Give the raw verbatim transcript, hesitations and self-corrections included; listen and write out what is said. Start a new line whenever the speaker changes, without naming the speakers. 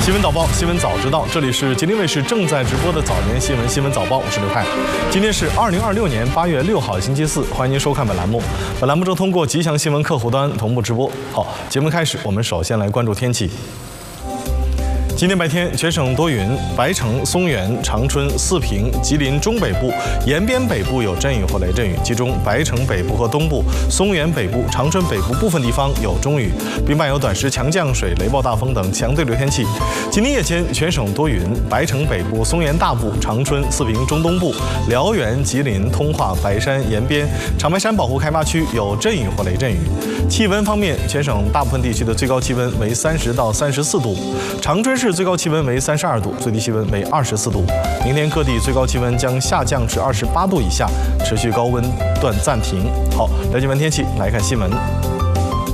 新闻早报，新闻早知道，这里是吉林卫视正在直播的早间新闻新闻早报，我是刘派。今天是二零二六年八月六号，星期四，欢迎您收看本栏目。本栏目正通过吉祥新闻客户端同步直播。好，节目开始，我们首先来关注天气。 今天白天全省多云，白城、松原、长春、四平、吉林中北部、延边北部有阵雨或雷阵雨，其中白城北部和东部、松原北部、长春北部部分地方有中雨，并伴有短时强降水、雷暴大风等强对流天气。今天夜间全省多云，白城北部、松原大部、长春、四平中东部、辽源、吉林、通化、白山、延边、长白山保护开发区有阵雨或雷阵雨。气温方面，全省大部分地区的最高气温为三十到三十四度，长春市 最高气温为三十二度，最低气温为二十四度。明天各地最高气温将下降至二十八度以下，持续高温段暂停。好，了解完天气，来看新闻。